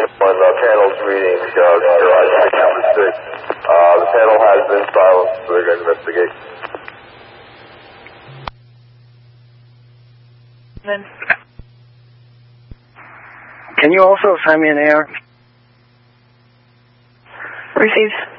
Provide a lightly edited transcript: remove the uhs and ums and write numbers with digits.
on the panel's reading, garage number 6. The panel has been silenced, so they're going to investigate. Then. Can you also send me an AR? Received.